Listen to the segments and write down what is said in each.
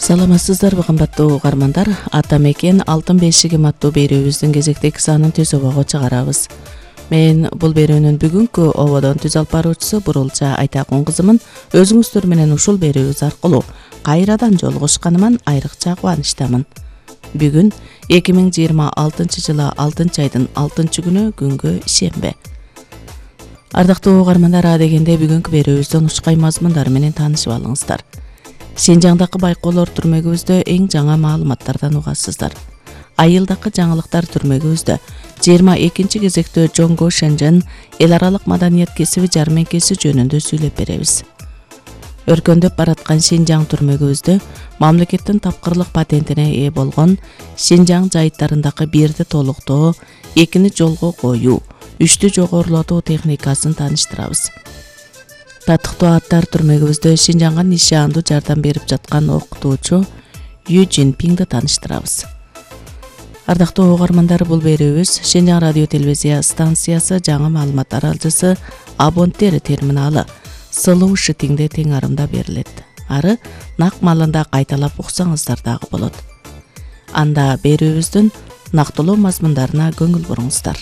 Саламатсыздарбы кымбаттуу угармандар, ата мекен алтын бешигим аттуу берүүбүздүн кезектеги санын түзүүгө чыгарабыз. Мен бул берүүнүн бүгүнкү ободон түз алып баруучусу Бурулча Айтакун кызымын. Өзүңүздөр менен ушул берүүбүз аркылуу кайрадан жолугушканыман айрыкча кубанычтамын. Бүгүн 2026 жылы 6-айдын 6-күнү күнгө шембе. Ардактуу угармандар, дегенде бүгүнкү берүүбүздөн ушкай мазмундар менен таанышып алыңыздар. Шинжаңдагы байкоолор түрмөгүбүздө эң жаңа маалыматтардан угасыздар. Айылдагы жаңылыктар түрмөгүбүздө 22 кезектөө Жоңго Шенжен эл аралык маданият кесиби жармеңкеси жөнүндө сүйлөп беребиз. Өркөндөп бараткан Шинжаң түрмөгүбүздө мамлекеттин тапкырлык патентине ээ болгон Шинжаң жайыттарындагы бирди толуктоо, экини жолго коюу, үчтү жогорулатуу техникасын тааныштырабыз. Татыктуу аттар түрмөгүбүздө Шинжаңга нишандуу жардам берип жаткан окутуучу Ю Жинпиңди тааныштырабыз. Ардактуу угармандар, бул берүүбүз Шинжаң радио телевизия станциясы жаңы маалымат аралжысы Абонтер терминалы Слушатиңде тең арымда берилет. Ары нак маалында кайталап уксаңыздар дагы болот. Анда берүүбүздүн нактылуу мазмундарына көңүл буруңуздар.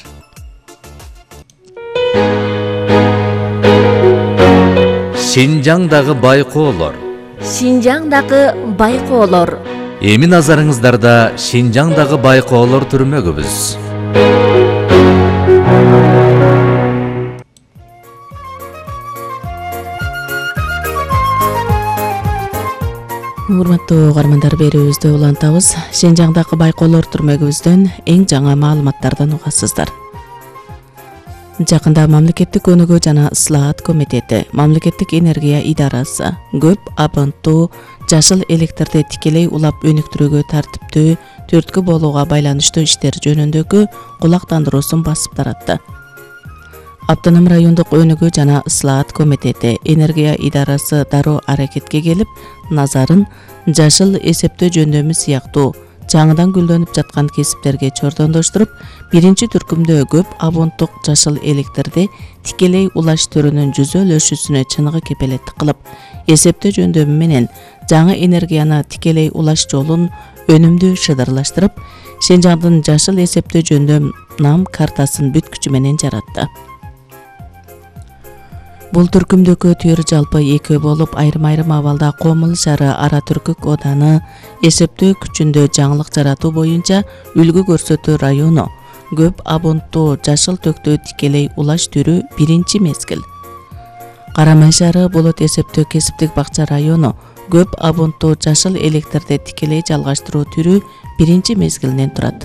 Шинжаңдагы байкоолор. Шинжаңдагы байкоолор. Эми назарыңыздарда Шинжаңдагы байкоолор түрмөгүбүз. Урматтуу угармандар, берүүбүздү улантабыз. Шинжаңдагы байкоолор түрмөгүбүздөн эң жаңа маалыматтардан угасыздар. Жакында мамлекеттик өнүгүү жана ыслаат комитети, мамлекеттик энергия идарасы көп абонттуу жашыл электрди тикелей улап өнүктүрүүгө тартиптүү түрткү болууга байланыштуу иштер жөнүндөгү кулактандыруусун басып таратты. Автоном райондук өнүгүү жана ыслаат комитети энергия идарасы дароо аракетке келип, назарын жашыл эсептөө жөндөмү сыяктуу жаңыдан гүлдөнүп жаткан кесиптерге чордондоштуруп, биринчи түркүмдө көп абонттук жашыл электрди тикелей улаш түрүнүн жүзөлөшүүсүнө чыныгы кепелеттик кылып, эсептөө жөндөмү менен жаңы энергияны тикелей улаш жолун өнүмдүү шыдырлаштырып, Шинжаңдын жашыл эсептөө жөндөм нам картасын бүткүчү менен жаратты. Бул түркүмдөгү түйөр жалпы 2 болуп, айрым-айрым абалда Комул шары ара түркүк оданы эсептөө күчүндө жаңылык жаратуу боюнча үлгү көрсөтүү району көп абонттуу жашыл төктөө тикелей улаш түрү биринчи мезгил. Карамай шары болот эсептөө кесиптик бакча району көп абонттуу жашыл электрди тикелей жалгаштыруу түрү биринчи мезгилинен турат.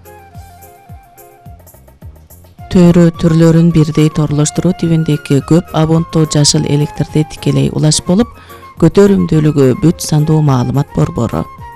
Төрө түрлөрүн бирдей торлоштуруу тибиндеги көп абонттуу жашыл электрди тикелей улаш болуп, көтөрүмдүүлүгү бүт сандуу маалымат борбору.